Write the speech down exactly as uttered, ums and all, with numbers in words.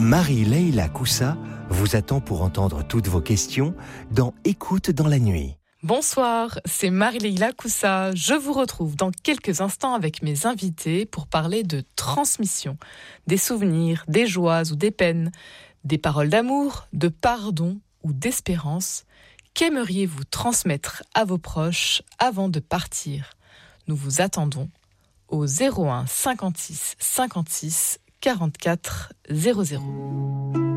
Marie-Leila Coussa vous attend pour entendre toutes vos questions dans Écoute dans la nuit. Bonsoir, c'est Marie-Leila Coussa. Je vous retrouve dans quelques instants avec mes invités pour parler de transmission, des souvenirs, des joies ou des peines, des paroles d'amour, de pardon ou d'espérance. Qu'aimeriez-vous transmettre à vos proches avant de partir ? Nous vous attendons au zéro un cinquante-six cinquante-six quarante-quatre zéro zéro.